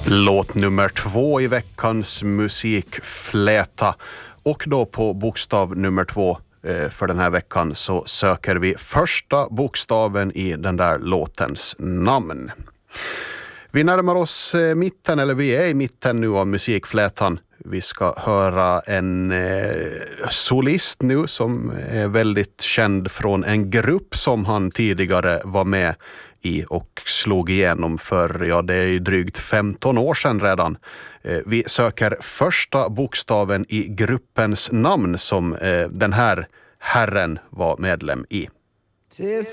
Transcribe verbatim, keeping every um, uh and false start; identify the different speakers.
Speaker 1: Låt nummer två i veckans musikfläta. Och då på bokstav nummer två eh, för den här veckan så söker vi första bokstaven i den där låtens namn. Vi närmar oss eh, mitten, eller vi är i mitten nu av musikflätan. Vi ska höra en eh, solist nu som är väldigt känd från en grupp som han tidigare var med i och slog igenom för, ja det är drygt femton år sedan redan. Eh, vi söker första bokstaven i gruppens namn som eh, den här herren var medlem i.